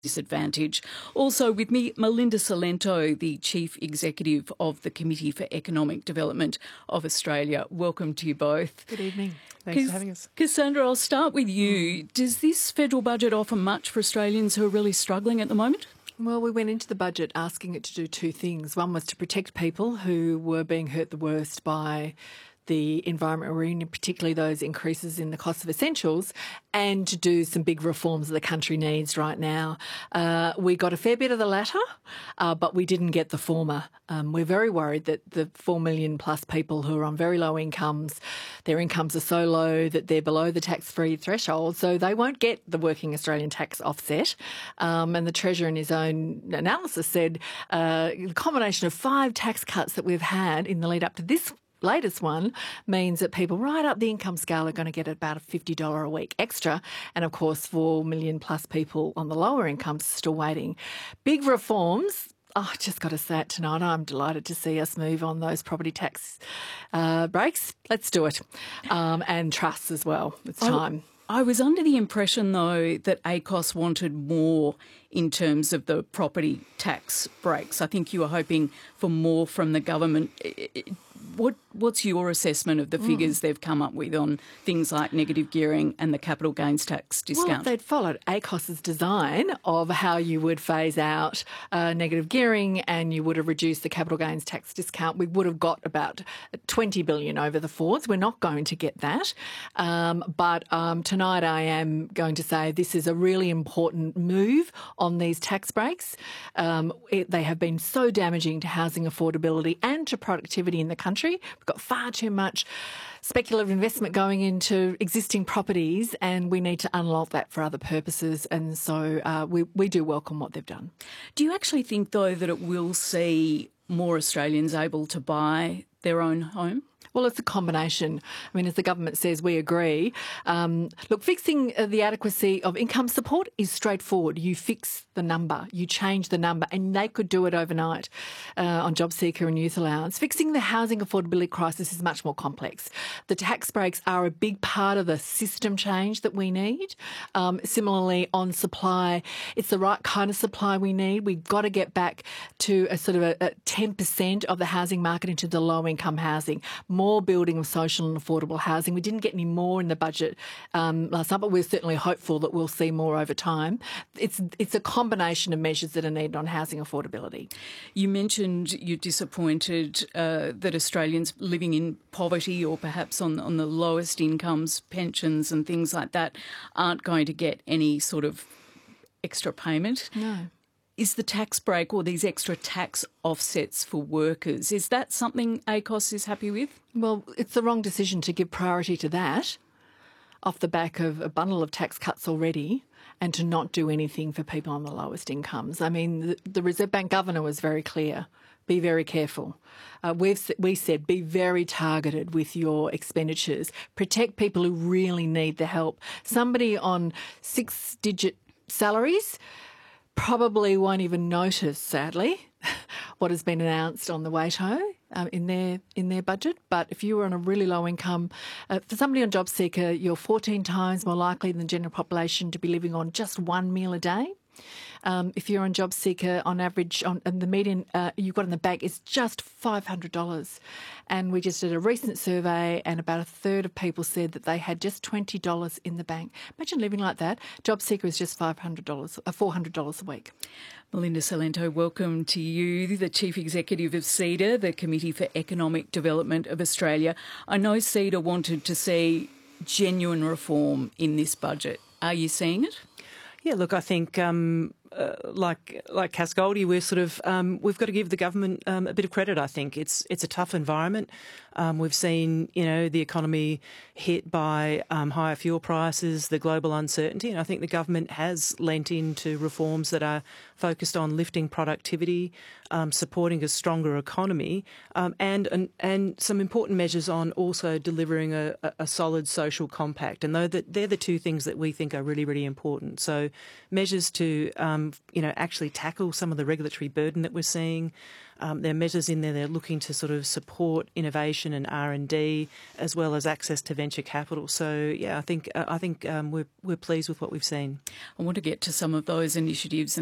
disadvantage. Also with me, Melinda Cilento, the Chief Executive of the Committee for Economic Development of Australia. Welcome to you both. Good evening. Thanks for having us. Cassandra, I'll start with you. Does this federal budget offer much for Australians who are really struggling at the moment? Well, we went into the budget asking it to do two things. One was to protect people who were being hurt the worst by the environment we're in, particularly those increases in the cost of essentials, and to do some big reforms that the country needs right now. We got a fair bit of the latter, but we didn't get the former. We're very worried that the 4 million plus people who are on very low incomes, their incomes are so low that they're below the tax-free threshold, so they won't get the working Australian tax offset. And the Treasurer in his own analysis said the combination of 5 tax cuts that we've had in the lead up to this latest one means that people right up the income scale are going to get about a $50 a week extra. And of course, 4 million plus people on the lower incomes are still waiting. Big reforms. Oh, I just got to say it tonight. I'm delighted to see us move on those property tax breaks. Let's do it. And trusts as well. It's time. I was under the impression, though, that ACOS wanted more in terms of the property tax breaks. I think you were hoping for more from the government. What's your assessment of the figures they've come up with on things like negative gearing and the capital gains tax discount? Well, if they'd followed ACOS's design of how you would phase out negative gearing and you would have reduced the capital gains tax discount, we would have got about $20 billion over the Fords. We're not going to get that. But tonight I am going to say this is a really important move on these tax breaks. They have been so damaging to housing affordability and to productivity in the country. We've got far too much speculative investment going into existing properties and we need to unlock that for other purposes. And so we do welcome what they've done. Do you actually think, though, that it will see more Australians able to buy their own home? Well, it's a combination. I mean, as the government says, we agree. Look, fixing the adequacy of income support is straightforward. You fix the number, you change the number, and they could do it overnight on JobSeeker and Youth Allowance. Fixing the housing affordability crisis is much more complex. The tax breaks are a big part of the system change that we need. Similarly, on supply, it's the right kind of supply we need. We've got to get back to a sort of a 10% of the housing market into the low-income housing. More building of social and affordable housing. We didn't get any more in the budget last night, but we're certainly hopeful that we'll see more over time. It's a combination of measures that are needed on housing affordability. You mentioned you're disappointed that Australians living in poverty or perhaps on the lowest incomes, pensions and things like that aren't going to get any sort of extra payment. No. Is the tax break or these extra tax offsets for workers, is that something ACOS is happy with? Well, it's the wrong decision to give priority to that off the back of a bundle of tax cuts already and to not do anything for people on the lowest incomes. I mean, the Reserve Bank Governor was very clear. Be very careful. We said be very targeted with your expenditures. Protect people who really need the help. Somebody on 6-digit salaries probably won't even notice, sadly, what has been announced on the WATO in their budget. But if you were on a really low income, for somebody on JobSeeker, you're 14 times more likely than the general population to be living on just one meal a day. If you're on JobSeeker, on average, the median you've got in the bank is just $500. And we just did a recent survey and about a third of people said that they had just $20 in the bank. Imagine living like that. JobSeeker is just $400 a week. Melinda Cilento, welcome to you, the Chief Executive of CEDA, the Committee for Economic Development of Australia. I know CEDA wanted to see genuine reform in this budget. Are you seeing it? Yeah, look, I think like Cass Goldie, we're sort of we've got to give the government a bit of credit. I think it's a tough environment. We've seen the economy hit by higher fuel prices, the global uncertainty, and I think the government has lent into reforms that are focused on lifting productivity, supporting a stronger economy, and some important measures on also delivering a solid social compact. And they're the two things that we think are really, really important. So measures to actually tackle some of the regulatory burden that we're seeing. There are measures in there that are looking to sort of support innovation and R&D as well as access to venture capital. So, yeah, I think we're pleased with what we've seen. I want to get to some of those initiatives